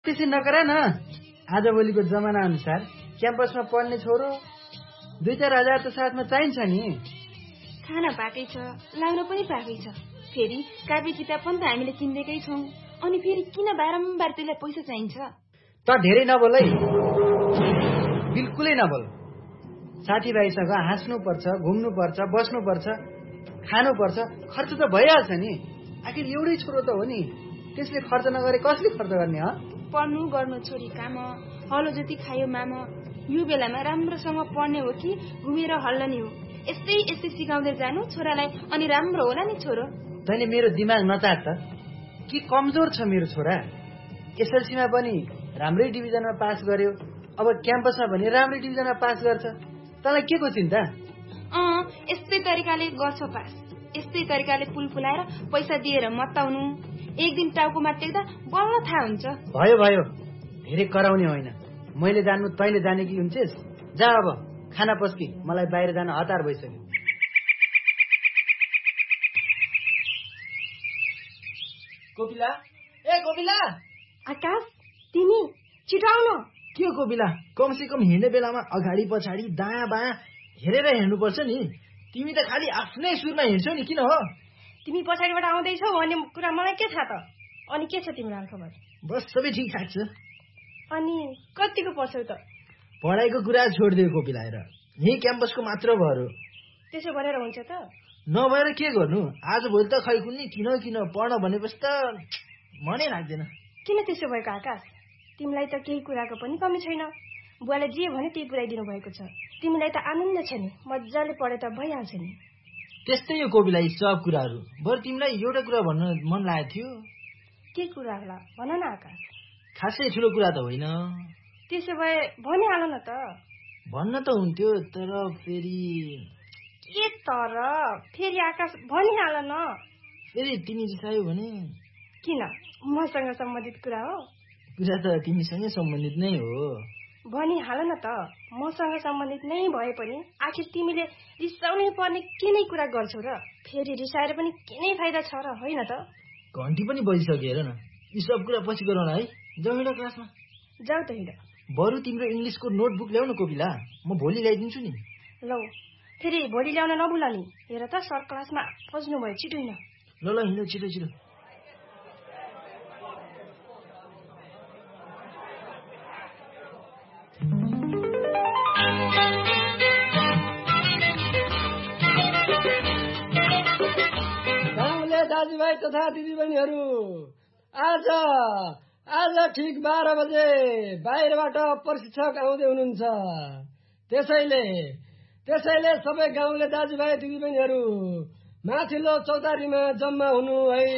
त्यसै नगरा न। आजभोलिको जमाना अनुसार क्याम्पसमा पढ्ने छोरो 2-4 हजार त साथमा चाहिन्छ नि। खाना पाकै छ, लाउन पनि पाकै छ, फेरि कापी किताब पनि त हामीले किन्देकै छौँ। अनि फेरि किन बारम्बार त्यसलाई पैसा चाहिन्छ? त धेरै नबोल है, बिल्कुलै नबोल। साथीभाइसँग हाँस्नुपर्छ, घुम्नुपर्छ, बस्नुपर्छ, खानुपर्छ, खर्च त भइहाल्छ नि। आखिर एउटै छोरो त हो नि, त्यसले खर्च नगरे कसले खर्च गर्ने? पढ्नु गर्नु छोरी काम, हलो जति खायो माम। यो बेलामा राम्रोसँग पढ्ने हो कि घुमेर हल्लनी हो? यस्तै सिकाउँदै जानु छोरालाई, अनि राम्रो होला नि छोरो। तैँले मेरो दिमाग नचाट त। के कमजोर छ मेरो छोरा? एसएलसीमा पनि राम्रै डिभिजनमा पास गर्यो, अब क्याम्पसमा पनि राम्रै डिभिजनमा पास गर्छ। तँलाई के को चिन्ता? यस्तै तरिकाले गर्छ पास, यस्तै तरिकाले पुल फुलाएर पैसा दिएर मताउनु। एक दिन टाउकोमा टेक्दा बल्ल थाहा हुन्छ। भयो, धेरै कराउने होइन। मैले जान्नु तैँले जाने कि हुन्छेस? जा अब खाना पस्की, मलाई बाहिर जान हतार भइसक्यो। कोपिला, ए कोपिला! आकाश, तिमी छिटो आउनु। के हो कोपिला? कमसे कम हिँड्ने बेलामा अगाडि पछाडि दायाँ बायाँ हेरेर हिँड्नुपर्छ नि। तिमी त खालि आफ्नै सुरमा हिँड्छौ नि, किन हो? तिमी पछाडिबाट आउँदैछौ भन्ने कुरा मलाई के थाहा त? अनि के छ तिम्रो हालखबर? बस सबै ठिकठाक छ। अनि कतिको पढ्छौ त? पढाइको कुरा छोडिदियो कोपिला, हेर यही क्याम्पसको मात्र भएर। त्यसो गरेर हुन्छ त? नभएर के गर्नु? आजभोलि त खै कुन्नी किन पढ्न भनेपछि त मनै लाग्दैन। किन त्यसो भएको आकाश? तिमीलाई त केही कुराको पनि कमी छैन। बुवाले जे भने त्यही पुऱ्याइदिनु भएको छ। तिमीलाई त आनन्द छ नि, मजाले पढे त भइहाल्छ नि। त्यस्तै हो कोपिला, सब कुराहरू। बरु तिमीलाई एउटा कुरा भन्न मन लागेको थियो। के कुरा होला? भन न आकाश। खासै ठुलो कुरा त होइन। त्यसो भए भनिहाल न त। भन्न त हुन्थ्यो, तर फेरि के तर? फेरि आकाश भनिहाल न। फेरि तिमी रिसायो भने? किन? मसँग सम्बन्धित कुरा हो? कुरा त तिमीसँगै सम्बन्धित नै हो। भनिहाल न त। मसँग सम्बन्धित नै भए पनि आखिर तिमीले रिसाउनै पर्ने के नै कुरा गर्छौ र? फेरि रिसाएर पनि के नै फाइदा छ र, होइन त? घन्टी पनि बजिसक्यो, हेर न। यी सब कुरा पछि गरौँ है। जाउँ हिँड क्लासमा। जाऊ त हिँड। बरु तिम्रो इङ्ग्लिसको नोटबुक ल्याउन कोपिला, म भोलि ल्याइदिन्छु नि। लौ, फेरि भोलि ल्याउन नभुल नि। हेर त सर क्लासमा पस्नु भयो, छिटो हिँड। ल हिँड, छिटो। दाजुभाइ तथा दिदीबहिनीहरू, आज ठिक 12 बजे बाहिरबाट प्रशिक्षक आउँदै हुनुहुन्छ। त्यसैले सबै गाउँले दाजुभाइ दिदीबहिनीहरू माथिल्लो चौतारीमा जम्मा हुनु है।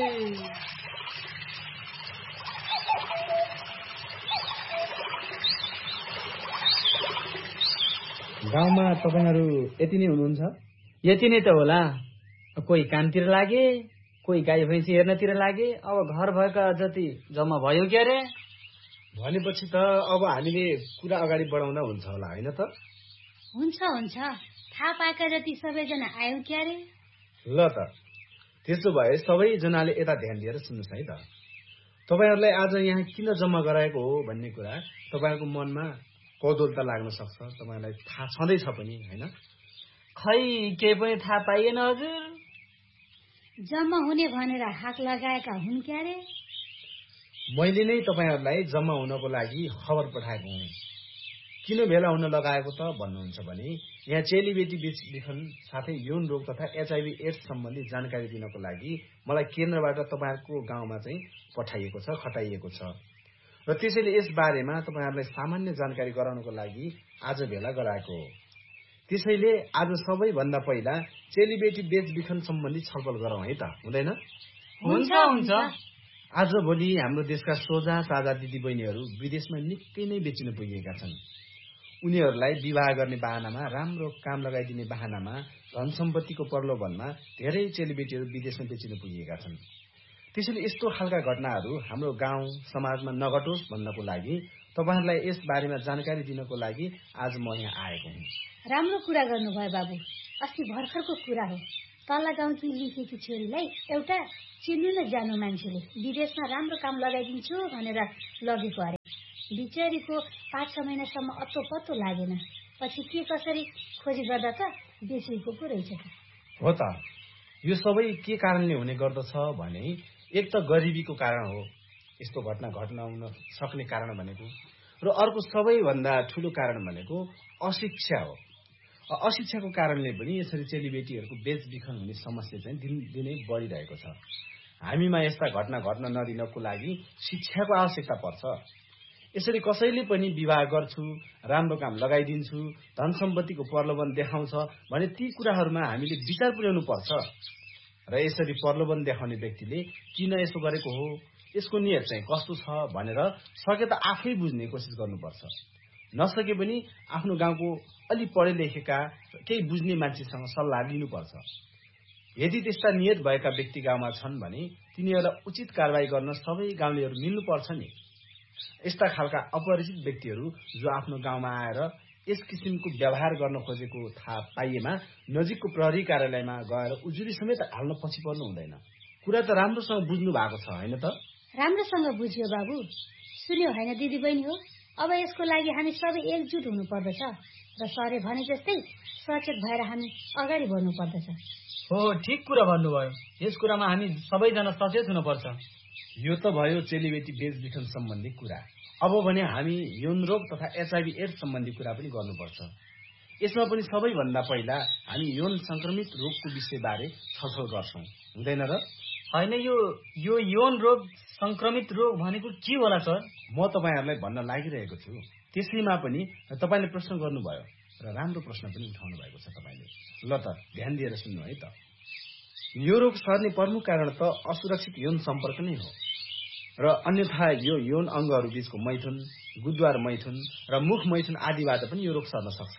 गाउँमा तपाईहरु यति नै हुनुहुन्छ? यति नै त होला। कोही कामतिर लागे, कोही गाई भैँसी हेर्नतिर लागे। अब घर भएका जति जम्मा भयो क्या रे? भनेपछि त अब हामीले कुरा अगाडि बढाउँदा हुन्छ होला, होइन त? हुन्छ, थाहा पाएका जति सबैजना आयौं क्या रे? ल त, त्यसो भए सबैजनाले यता ध्यान दिएर सुन्नुहोस् है त। तपाईहरुलाई आज यहाँ किन जम्मा गराएको हो भन्ने कुरा तपाईहरुको मनमा कौतूहलता लाग्न सक्छ, तपाईहरुलाई थाहा छँदैछ पनि, होइन? खै केही पनि थाहा पाइएन हजुर। जम्मा हुने भनेर हाक लगाएका हुन् क्या रे? मैले नै तपाईहरुलाई जम्मा हुनको लागि खबर पठाएको हुँ। किन भेला हुन लगाएको त भन्नुहुन्छ भने यहाँ चेलीबेटी बीच विखन साथै यौन रोग तथा एचआईभी एड्स सम्बन्धी जानकारी दिनको लागि मलाई केन्द्रबाट तपाईहरुको गाउँमा चाहिँ पठाइएको छ, खटाइएको छ। र त्यसैले यस बारेमा तपाईहरुलाई सामान्य जानकारी गराउनको लागि आज भेला गराएको हो। त्यसैले आज सबैभन्दा पहिला चेलीबेटी बेचबिखन सम्बन्धी छलफल गरौँ है त, हुँदैन? हुन्छ। आज भोलि हाम्रो देशका सोझा साझा दिदीबहिनीहरू विदेशमा निकै नै बेचिन पुगेका छन्। उनीहरूलाई विवाह गर्ने बहानामा, राम्रो काम लगाइदिने बहानामा, धन सम्पत्तिको प्रलोभनमा धेरै चेलीबेटीहरू विदेशमा बेचिन पुगेका छन्। त्यसैले यस्तो खालका घटनाहरू हाम्रो गाउँ समाजमा नघटोस् भन्नको लागि तपाईहरुलाई यस बारेमा जानकारी दिनको लागि आज म यहाँ आएको हुँ। राम्रो कुरा गर्नुभयो बाबु। अस्ति भर्खरको कुरा हो। तल्ला गाउँकी लेखेकी छोरीलाई एउटा चिन्नु न जानु मान्छेले विदेशमा राम्रो काम लगाइदिन्छु भनेर लगेको अरे। बिचरीको 5-6 महिनासम्म अत्तो पत्तो लागेन। पछि के कसरी खोजी गर्दा त बेचिएको पो रहेछ त। हो त, यो सबै के कारणले हुने गर्दछ भने एक त गरिबीको कारण हो, यस्तो घटना घट्न हुन सक्ने कारण भनेको, र अर्को सबैभन्दा ठूलो कारण भनेको अशिक्षा हो। अशिक्षाको कारणले पनि यसरी चेलीबेटीहरूको बेचबिखन हुने समस्या चाहिँ दिनदिनै बढिरहेको छ। हामीमा यस्ता घटना घट्न नदिनको लागि शिक्षाको आवश्यकता पर्छ। यसरी कसैले पनि विवाह गर्छु, राम्रो काम लगाइदिन्छु, धन सम्पत्तिको प्रलोभन देखाउँछ भने ती कुराहरूमा हामीले विचार पुर्याउनु पर्छ र यसरी प्रलोभन देखाउने व्यक्तिले किन यसो गरेको हो, यसको नियत चाहिँ कस्तो छ भनेर सके त आफै बुझ्ने कोसिस गर्नुपर्छ। नसके पनि आफ्नो गाउँको अलि पढे लेखेका केही बुझ्ने मान्छेसँग सल्लाह लिनुपर्छ। यदि त्यस्ता नियत भएका व्यक्ति गाउँमा छन् भने तिनीहरूलाई उचित कारबाही गर्न सबै गाउँलेहरू मिल्नुपर्छ नि। यस्ता खालका अपरिचित व्यक्तिहरू जो आफ्नो गाउँमा आएर यस किसिमको व्यवहार गर्न खोजेको थाहा पाइएमा नजिकको प्रहरी कार्यालयमा गएर उजुरी समेत हाल्न पछि पर्नु हुँदैन। कुरा त राम्रोसँग बुझ्नु भएको छ होइन त? राम्रोसँग बुझ्यो बाबु, सुन्यो होइन दिदी बहिनी हो। अब यसको लागि हामी सबै एकजुट हुनु पर्दछ र सरले भने जस्तै सचेत भएर हामी अगाडि बढ्नु पर्दछ। हो, ठिक कुरा भन्नुभयो। यस कुरामा हामी सबैजना सचेत हुनुपर्छ। यो त भयो चेलीबेटी बेचबिखन सम्बन्धी कुरा। अब भने हामी यौन रोग तथा HIV एड्स सम्बन्धी कुरा पनि गर्नुपर्छ। यसमा पनि सबैभन्दा पहिला हामी यौन संक्रमित रोगको विषयबारे छलफल गर्छौं, हुँदैन र? होइन, यो यौन रोग संक्रमित रोग भनेको के होला सर? म तपाईहरुलाई भन्न लागिरहेको छु। त्यसैमा पनि तपाईले प्रश्न गर्नुभयो र राम्रो प्रश्न पनि उठाउनु भएको छ तपाईले। ल त ध्यान दिएर सुन्नु है त। यो रोग सर्ने प्रमुख कारण त असुरक्षित यौन सम्पर्क नै हो र अन्यथा यो यौन अङ्गहरू बीचको मैथुन, गुद्वार मैथुन र मुख मैथुन आदिबाट पनि यो रोग सर्न सक्छ।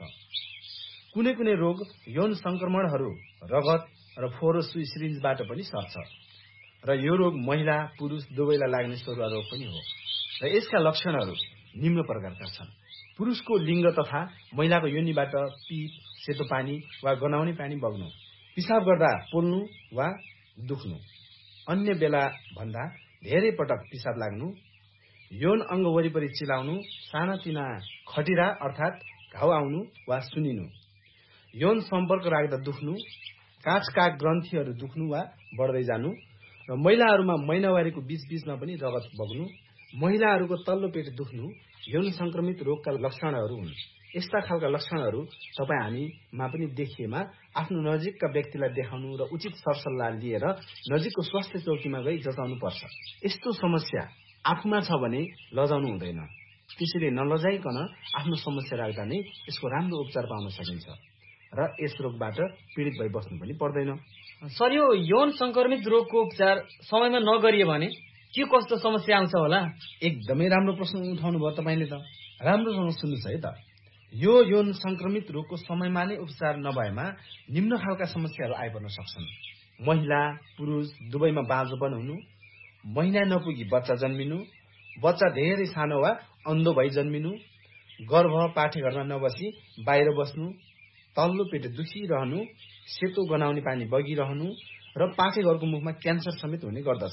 कुनै कुनै रोग यौन संक्रमणहरू रगत र फोहोर सुई सिरिन्जबाट पनि सर्छ र यो रोग महिला पुरुष दुवैलाई लाग्ने सरुवा रोग पनि हो र यसका लक्षणहरू निम्न प्रकारका छन्। पुरुषको लिङ्ग तथा महिलाको योनिबाट पिप, सेतो पानी वा गनाउने पानी बग्नु, पिसाब गर्दा पोल्नु वा दुख्नु, अन्य बेला भन्दा धेरै पटक पिसाब लाग्नु, यौन अङ्ग वरिपरि चिलाउनु, सानातिना खटिरा अर्थात् घाउ आउनु वा सुनिनु, यौन सम्पर्क राख्दा दुख्नु, काँचका ग्रन्थीहरू दुख्नु वा बढ्दै जानु र महिलाहरूमा महिनावारीको बीचबीचमा पनि रगत बग्नु, महिलाहरूको तल्लो पेट दुख्नु यौन संक्रमित रोगका लक्षणहरू हुन्। यस्ता खालका लक्षणहरू तपाईँ हामीमा पनि देखिएमा आफ्नो नजिकका व्यक्तिलाई देखाउनु र उचित सरसल्लाह लिएर नजिकको स्वास्थ्य चौकीमा गई जताउनु पर्छ। यस्तो समस्या आफूमा छ भने लजाउनु हुँदैन। त्यसैले नलजाइकन आफ्नो समस्या राख्दा नै यसको राम्रो उपचार पाउन सकिन्छ र यस रोगबाट पीडित भई बस्नु पनि पर्दैन। सर, यो यौन संक्रमित रोगको उपचार समयमा नगरिए भने के कस्तो समस्या आउँछ होला? एकदमै राम्रो प्रश्न उठाउनु भयो तपाईले त। राम्रोसँग सुन्नुहोस् है त। यो यौन संक्रमित रोगको समयमा नै उपचार नभएमा निम्न खालका समस्याहरू आइपर्न सक्छन्। महिला पुरुष दुवैमा बाँझोपन हुनु, महिना नपुगी बच्चा जन्मिनु, बच्चा धेरै सानो वा अन्धो भई जन्मिनु, गर्भ पाठेघरमा नबसी बाहिर बस्नु, तल्लो पेट दुखिरहनु, सेतो गनाउने पानी बगिरहनु र पाठेघरको मुखमा क्यान्सर समेत हुने गर्दछ।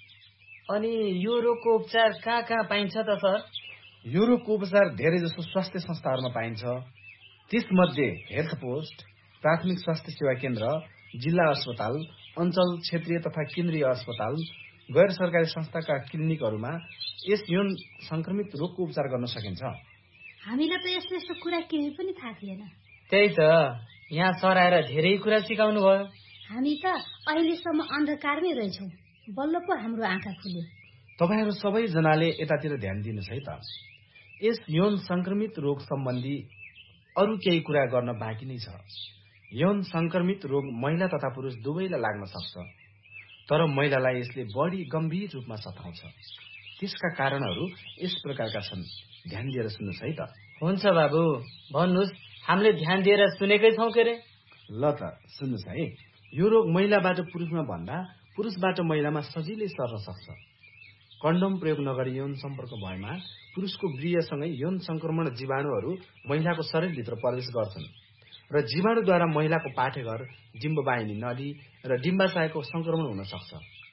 अनि यो रोगको उपचार कहाँ कहाँ पाइन्छ त सर? यो रोगको उपचार धेरै जसो स्वास्थ्य संस्थाहरूमा पाइन्छ। त्यसमध्ये हेल्थ पोस्ट, प्राथमिक स्वास्थ्य सेवा केन्द्र, जिल्ला अस्पताल, अञ्चल क्षेत्रीय तथा केन्द्रीय अस्पताल, गैर सरकारी संस्थाका क्लिनिकहरूमा यस यौन संक्रमित रोगको उपचार गर्न सकिन्छ। हामीलाई त यस्तो यस्तो कुरा केही पनि थाहा थिएन। त्यही त, यहाँ सर आएर धेरै कुरा सिकाउनु भयो। हामी त अहिलेसम्म अन्धकारमै रहेछौँ, बल्ल पो हाम्रो आँखा खुल्यो। तपाईहरू सबैजनाले यतातिर ध्यान दिनुहोस् है त। यस यौन संक्रमित रोग सम्बन्धी अरू केही कुरा गर्न बाँकी नै छ। यौन संक्रमित रोग महिला तथा पुरुष दुवैलाई लाग्न सक्छ, तर महिलालाई यसले बढी गम्भीर रूपमा सताउँछ। त्यसका कारणहरू यस प्रकारका छन्, ध्यान दिएर सुन्नुहोस् है त। हुन्छ बाबु, भन्नुहोस्, हामीले ध्यान दिएर सुनेकै छौँ के रे? ल त सुन्नुहोस् है। यो रोग महिलाबाट पुरुषमा भन्दा पुरुषबाट महिलामा सजिलै सर्न सक्छ। कन्डोम प्रयोग नगरी यौन सम्पर्क भएमा पुरुषको वीर्यसँगै यौन संक्रमण जीवाणुहरू महिलाको शरीरभित्र प्रवेश गर्छन् र र जीवाणुद्वारा महिलाको पाठेघर, डिम्बवाहिनी नली र डिम्बाशयको संक्रमण हुन सक्छ।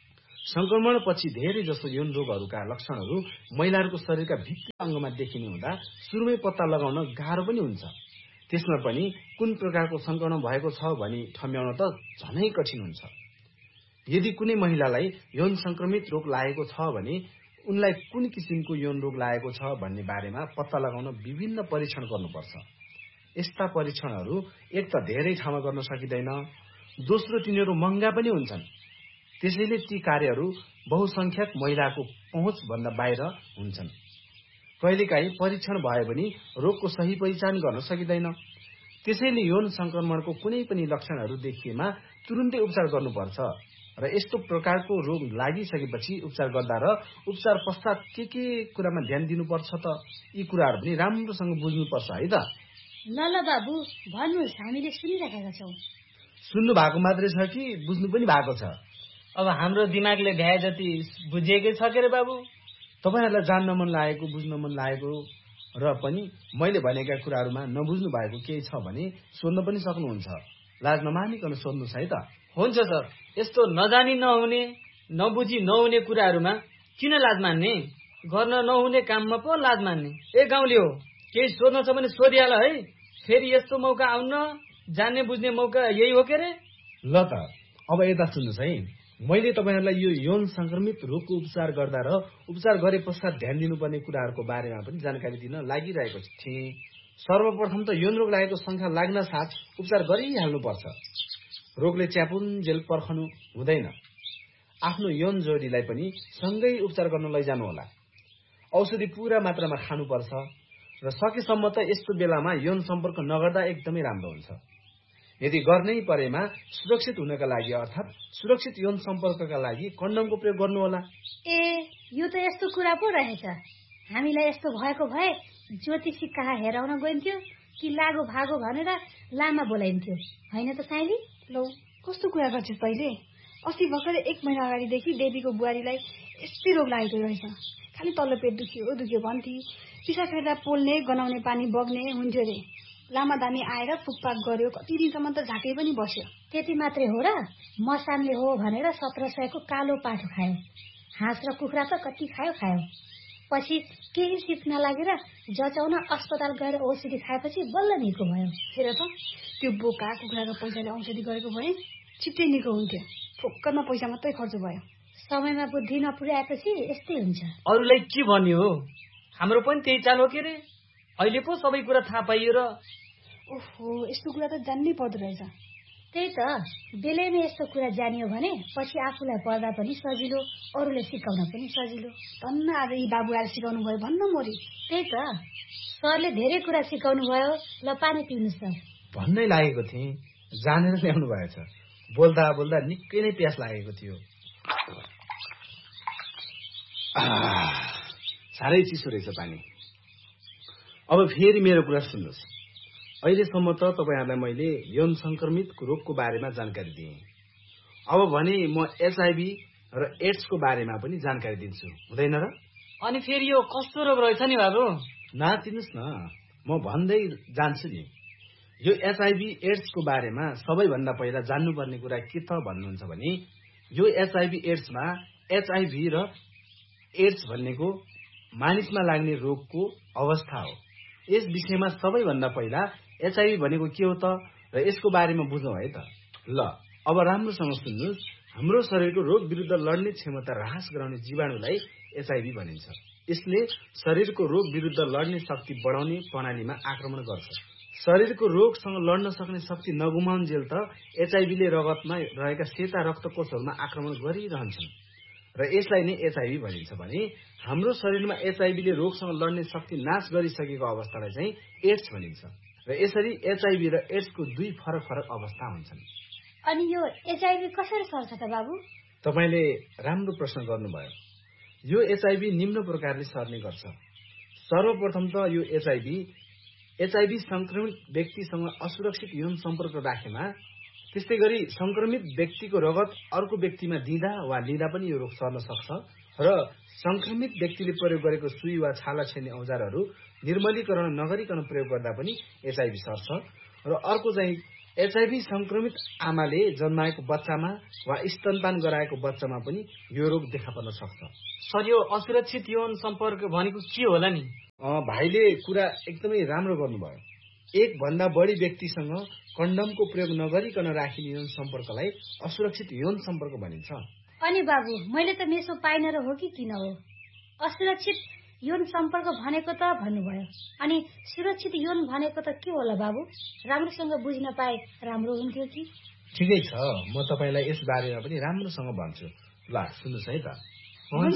संक्रमणपछि धेरै जसो यौन रोगहरूका लक्षणहरू महिलाहरूको शरीरका भित्री अङ्गमा देखिने हुँदा सुरुमै पत्ता लगाउन गाह्रो पनि हुन्छ। त्यसमा पनि कुन प्रकारको संक्रमण भएको छ भनी ठम्ब्याउन त झनै कठिन हुन्छ। यदि कुनै महिलालाई यौन संक्रमित रोग लागेको छ भने उनलाई कुन किसिमको यौन रोग लागेको छ भन्ने बारेमा पत्ता लगाउन विभिन्न परीक्षण गर्नुपर्छ। यस्ता परीक्षणहरू एक त धेरै ठाउँमा गर्न सकिँदैन, दोस्रो तिनीहरू महँगा पनि हुन्छन्। त्यसैले ती कार्यहरू बहुसंख्यक महिलाको पहुँचभन्दा बाहिर हुन्छन्। कहिलेकाहीँ परीक्षण भए पनि रोगको सही पहिचान गर्न सकिँदैन। त्यसैले यौन संक्रमणको कुनै पनि लक्षणहरू देखिएमा तुरुन्तै उपचार गर्नुपर्छ र यस्तो प्रकारको रोग लागिसकेपछि उपचार गर्दा र उपचार पश्चात के कुरामा ध्यान दिनुपर्छ त यी कुराहरू पनि राम्रोसँग बुझ्नुपर्छ है त। ल बाबु भन्नुहोस्, हामीले सुनिरहेका छौँ। सुन्नु भएको मात्रै छ कि बुझ्नु पनि भएको छ? अब हाम्रो दिमागले भ्याए जति बुझिएकै छ के रे बाबु? तपाईँहरूलाई जान्न मन लागेको, बुझ्न मन लागेको र पनि मैले भनेका कुराहरूमा नबुझ्नु भएको केही छ भने सोध्न पनि सक्नुहुन्छ। लाज नमानिकन सोध्नुहोस् है त। हुन्छ सर, यस्तो नजानी नहुने नबुझी नहुने कुराहरूमा किन लाज मान्ने? गर्न नहुने काममा पो लाज मान्ने। ए गाउँले हो, केही सोध्न छ भने सोधिहाल है। फेरि यस्तो मौका आउन, जान्ने बुझ्ने मौका यही हो के रे? ल त अब यता सुन्नुहोस् है। मैले तपाईँहरूलाई यो यौन संक्रमित रोगको उपचार गर्दा र उपचार गरे पश्चात ध्यान दिनुपर्ने कुराहरूको बारेमा पनि जानकारी दिन लागिरहेको थिएँ। सर्वप्रथम त यौन रोग लागेको शङ्का लाग्न साथ उपचार गरिहाल्नुपर्छ। रोगले च्यापुन्जेल पर्खनु हुँदैन। आफ्नो यौन जोडीलाई पनि सँगै उपचार गर्न लैजानु होला। औषधि पूरा मात्रामा खानुपर्छ र सकेसम्म त यस्तो बेलामा यौन सम्पर्क नगर्दा एकदमै राम्रो हुन्छ। यदि गर्नै परेमा सुरक्षित हुनका लागि अर्थात् सुरक्षित यौन सम्पर्कका लागि कन्डमको प्रयोग गर्नुहोला। ए, यो त यस्तो कुरा पो रहेछ। हामीलाई यस्तो भएको भए ज्योतिषी कहाँ हेराउन गइन्थ्यो कि लागो भागो भनेर लामा बोलाइन्थ्यो, होइन त साइली? लौ, कस्तो कुरा गर्छस् तैले? अस्ति भर्खरै 1 महिना अगाडिदेखि देवीको बुहारीलाई यस्तै रोग लागेको रहेछ। खालि तल्लो पेट दुख्यो भन्थे। पिसा फेर्दा पोल्ने, गनाउने पानी बग्ने हुन्थ्यो रे। लामा दामी आएर फुकपाक गर्यो, कति दिनसम्म त झाँकै पनि बस्यो। त्यति मात्रै हो र? मसानले हो भनेर 1700 को कालो पाठो खायो। हाँस र कुखुरा त कति खायो। पछि केही सिप नलागेर जचाउन अस्पताल गएर औषधि खाएपछि बल्ल निको भयो। हेर त, त्यो बोका कुखुराको पैसाले औषधि गरेको भए छिट्टै निको हुन्थ्यो। फोक्करमा पैसा मात्रै खर्च भयो। समयमा बुद्धि नपुर्याएपछि यस्तै हुन्छ। अरूलाई के भन्ने हो? हाम्रो पनि त्यही चाल हो के रे? अहिले पो सबै कुरा थाहा पाइयो र? ओहो, यस्तो कुरा त जान्नै पर्दो रहेछ। त्यही त, बेलैमा यस्तो कुरा जानियो भने पछि आफूलाई पढ्दा पनि सजिलो, अरूले सिकाउन पनि सजिलो। धन्न आज यी बाबु आएर सिकाउनु भयो भन्न मोरी। त्यही त, सरले धेरै कुरा सिकाउनु भयो। ल पानी पिउनुहोस् सर। भन्नै लागेको थिएँ, जानेर ल्याउनु भएछ। बोल्दा बोल्दा निकै नै प्यास लागेको थियो। साह्रै चिसो रहेछ पानी। अब फेरि मेरो कुरा सुन्नुहोस्। अहिलेसम्म त तपाईँहरूलाई मैले यौन संक्रमित रोगको बारेमा जानकारी दिएँ। अब भने म HIV र एड्सको बारेमा पनि जानकारी दिन्छु, हुँदैन र? अनि फेरि यो कस्तो रोग रहेछ नि बाबु? नाचिनुहोस् न, म भन्दै जान्छु नि। यो HIV एड्सको बारेमा सबैभन्दा पहिला जान्नुपर्ने कुरा के त भन्नुहुन्छ भने यो HIV एड्समा HIV र एड्स भन्नेको मानिसमा लाग्ने रोगको अवस्था हो। यस विषयमा सबैभन्दा पहिला HIV भनेको के हो त र यसको बारेमा बुझौँ है त। ल अब राम्रोसँग सुन्नुहोस्। हाम्रो शरीरको रोग विरुद्ध लड्ने क्षमता ह्रास गराउने जीवाणुलाई HIV भनिन्छ। यसले शरीरको रोग विरुद्ध लड्ने शक्ति बढाउने प्रणालीमा आक्रमण गर्छ। शरीरको रोगसँग लड्न सक्ने शक्ति नगुमाउन्जेल त HIV ले रगतमा रहेका सेता रक्तकोषहरूमा आक्रमण गरिरहन्छन् र यसलाई नै HIV भनिन्छ भने हाम्रो शरीरमा HIV ले रोगसँग लड्ने शक्ति नाश गरिसकेको अवस्थालाई चाहिँ एड्स भनिन्छ। र यसरी HIV र एड्सको दुई फरक अवस्था हुन्छन्। अनि यो HIV कसरी सर्छ त बाबु? तपाईले राम्रो प्रश्न गर्नुभयो। यो HIV निम्न प्रकारले सर्ने गर्छ। सर्वप्रथम त यो HIV संक्रमित व्यक्तिसँग असुरक्षित यौन सम्पर्क राखेमा, त्यस्तै गरी संक्रमित व्यक्तिको रगत अर्को व्यक्तिमा दिँदा वा लिँदा पनि यो रोग सर्न सक्छ र संक्रमित व्यक्तिले प्रयोग गरेको सुई वा छाला छेड्ने औजारहरू निर्मलीकरण नगरिकन प्रयोग गर्दा पनि HIV सर्छ। र अर्को चाहिँ एचआईभी संक्रमित आमाले जन्माएको बच्चामा वा स्तनपान गराएको बच्चामा पनि यो रोग देखा पर्न सक्छ। सर, यो असुरक्षित यौन सम्पर्क भनेको के होला नि? भाइले कुरा एकदमै राम्रो गर्नुभयो। एक भन्दा बढी व्यक्तिसँग कन्डमको प्रयोग नगरिकन राखिने यौन सम्पर्कलाई असुरक्षित यौन सम्पर्क भनिन्छ। अनि बाबु, मैले त मेसो पाइन र हो कि किन हो? असुरक्षित यौन सम्पर्क भनेको त भन्नुभयो, अनि सुरक्षित यौन भनेको त के होला बाबु? राम्रोसँग बुझ्न पाए राम्रो हुन्थ्यो कि? ठिकै छ, म तपाईलाई यस बारेमा पनि राम्रोसँग भन्छु। ल सुन्नुहोस् है त। हुन्छ।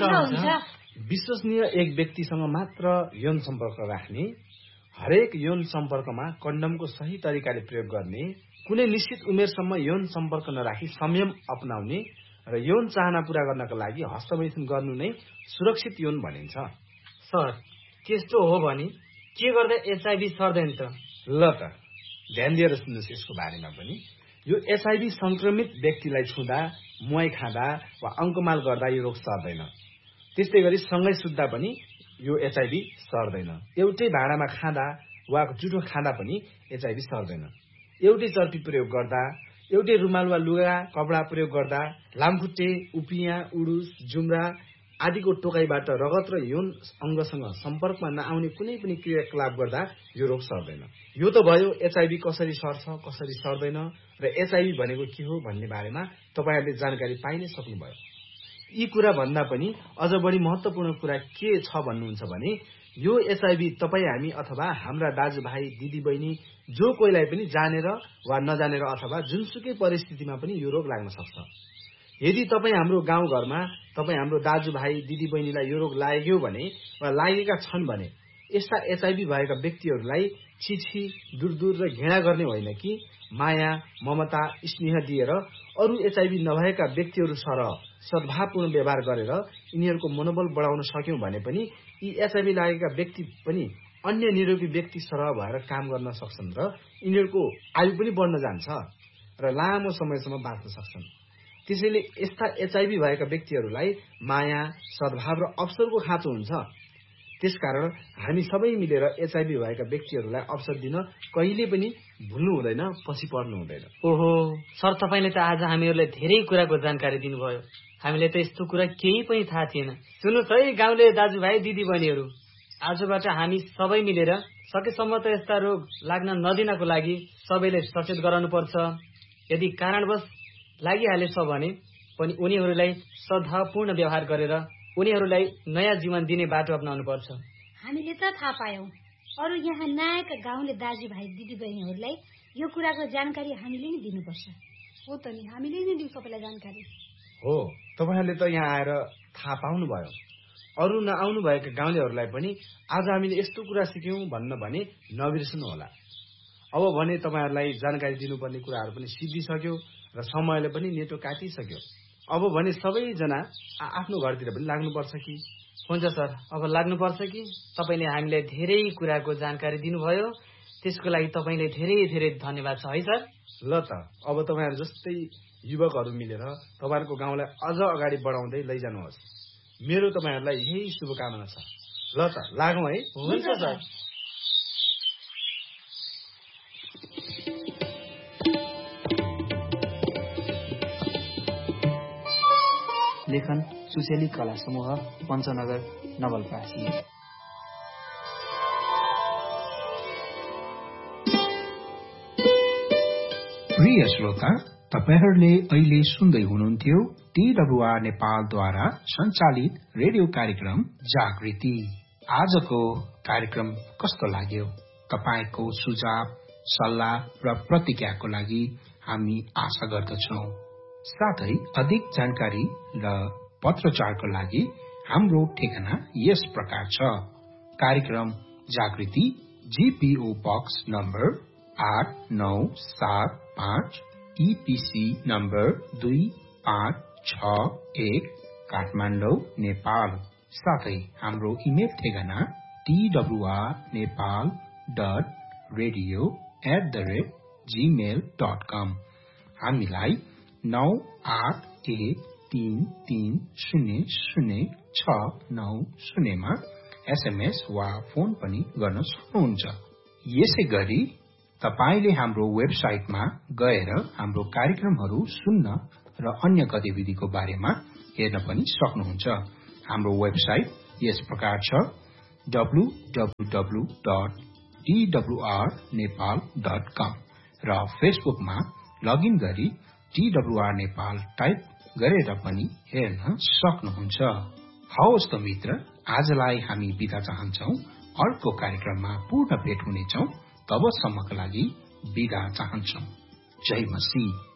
विश्वसनीय एक व्यक्तिसँग मात्र यौन सम्पर्क राख्ने, हरेक यौन सम्पर्कमा कन्डमको सही तरिकाले प्रयोग गर्ने, कुनै निश्चित उमेरसम्म यौन सम्पर्क नराखी संयम अपनाउने र यौन चाहना पूरा गर्नका लागि हस्तमैथुन गर्नु नै सुरक्षित यौन भनिन्छ। सर, त्यस्तो हो भने के गर्दा एचआईभी सर्दैन त? ल त ध्यान दिएर सुन्नुहोस् यसको बारेमा पनि। यो एचआईभी संक्रमित व्यक्तिलाई छुँदा, मुहाई खाँदा वा अङ्कमाल गर्दा यो रोग सर्दैन। त्यस्तै गरी सँगै सुत्दा पनि यो एचआईभी सर्दैन। एउटै भाँडामा खाँदा वा जुठो खाँदा पनि एचआईभी सर्दैन। एउटै चर्पी प्रयोग गर्दा, एउटै रुमाल वा लुगा कपडा प्रयोग गर्दा, लामखुट्टे, उपियाँ, उडुस, जुम्रा आदिको टोकाइबाट रगत र यौन अङ्गसँग सम्पर्कमा नआउने कुनै पनि क्रियाकलाप गर्दा यो रोग सर्दैन। यो त भयो एचआईभी कसरी सर्छ, कसरी सर्दैन र एचआईभी भनेको के हो भन्ने बारेमा तपाईहरूले जानकारी पाइ नै सक्नुभयो। यी कुरा भन्दा पनि अझ बढी महत्त्वपूर्ण कुरा के छ भन्नुहुन्छ भने यो एचआईभी तपाईँ हामी अथवा हाम्रा दाजुभाइ दिदीबहिनी जो कोहीलाई पनि जानेर वा नजानेर अथवा जुनसुकै परिस्थितिमा पनि यो रोग लाग्न सक्छ। यदि तपाईँ हाम्रो गाउँघरमा तपाईँ हाम्रो दाजुभाइ दिदीबहिनीलाई यो रोग लाग्यो भने वा लागेका छन् भने यस्ता एचआईभी भएका व्यक्तिहरूलाई छिछि दूर र घृणा गर्ने होइन कि माया ममता स्नेह दिएर अरू एचआईभी नभएका व्यक्तिहरू सरह सद्भावपूर्ण व्यवहार गरेर यिनीहरूको मनोबल बढाउन सक्यौं भने पनि यी एचआईभी लागेका व्यक्ति पनि अन्य निरोगी व्यक्ति सरह भएर काम गर्न सक्छन् र यिनीहरूको आयु पनि बढ्न जान्छ र लामो समयसम्म बाँच्न सक्छन्। त्यसैले यस्ता एचआईभी भएका व्यक्तिहरूलाई माया सद्भाव र अवसरको खाँचो हुन्छ। त्यसकारण हामी सबै मिलेर एचआईभी भएका व्यक्तिहरूलाई अवसर दिन कहिले पनि भुल्नु हुँदैन, पछि पर्नु हुँदैन। ओहो सर, तपाईँले त आज हामीहरूलाई धेरै कुराको जानकारी दिनुभयो। हामीले त यस्तो कुरा केही पनि थाहा थिएन। सुन्नुहोस् है गाउँले दाजुभाइ दिदीबहिनीहरू, आजबाट हामी सबै मिलेर सकेसम्म त यस्ता रोग लाग्न नदिनको लागि सबैले सचेत गराउनुपर्छ। यदि कारणवश लागिहालेछ भने पनि उनीहरूलाई सद्भावपूर्ण व्यवहार गरेर उनीहरूलाई नयाँ जीवन दिने बाटो अपनाउनु पर्छ। हामीले त थाहा पायौं, अरू यहाँ नआएका गाउँले दाजुभाइ दिदीबहिनीहरूलाई यो कुराको जानकारी हामीले नै दिनुपर्छ। हो त नि, हामीले नै दिउँ सबैलाई जानकारी। हो, तपाईँहरूले त यहाँ आएर थाहा पाउनुभयो। अरू नआउनु भएका गाउँलेहरूलाई पनि आज हामीले यस्तो कुरा सिक्यौं भन्न भने नबिर्सनु होला। अब भने तपाईँहरूलाई जानकारी दिनुपर्ने कुराहरू पनि सिद्धिसक्यो र समयले पनि नेटो काटिसक्यो। अब भने सबैजना आफ्नो घरतिर पनि लाग्नुपर्छ कि? हुन्छ सर, अब लाग्नुपर्छ कि? तपाईँले हामीलाई धेरै कुराको जानकारी दिनुभयो, त्यसको लागि तपाईँले धेरै धेरै धन्यवाद छ है सर। ल त अब तपाईँहरू जस्तै युवकहरू मिलेर तपाईँहरूको गाउँलाई अझ अगाडि बढाउँदै लैजानुहोस्। मेरो तपाईँहरूलाई यही शुभकामना छ। ल त लागौँ है। हुन्छ सर। लेखन सुशेली कला समूह, पञ्चनगर, नवलपरासी। प्रिय श्रोता, तपाईहरूले अहिले सुन्दै हुनुहुन्थ्यो TWR नेपालद्वारा सञ्चालित रेडियो कार्यक्रम जागृति। आजको कार्यक्रम कस्तो लाग्यो? तपाईको सुझाव, सल्लाह र प्रतिक्रियाको लागि हामी आशा गर्दछौं। साथै अधिक जानकारी र पत्रचारको लागि हाम्रो ठेगाना यस प्रकार छ। कार्यक्रम जागृति, GPO box number 8975, EPC number 2561, Kathmandu, Nepal. साथै हाम्रो इमेल ठेगाना twr.radio@gmail.com। हामीलाई 9813300690 मा SMS वा फोन पनि गर्न सक्नुहुन्छ। यसै गरी तपाईले हाम्रो वेबसाइटमा गएर हाम्रो कार्यक्रमहरू सुन्न र अन्य गतिविधिको बारेमा हेर्न पनि सक्नुहुन्छ। हाम्रो वेबसाइट यस प्रकार छ www.twrnepal.com र फेसबुकमा लगइन गरी TWR नेपाल टाइप गरेर पनि हेर्न सक्नुहुन्छ। हवस् त मित्र, आजलाई हामी बिदा चाहन्छौ। अर्को कार्यक्रममा पूर्ण भेट हुनेछौ। तबसम्मका लागि बिदा चाहन्छौ। जय मसीह।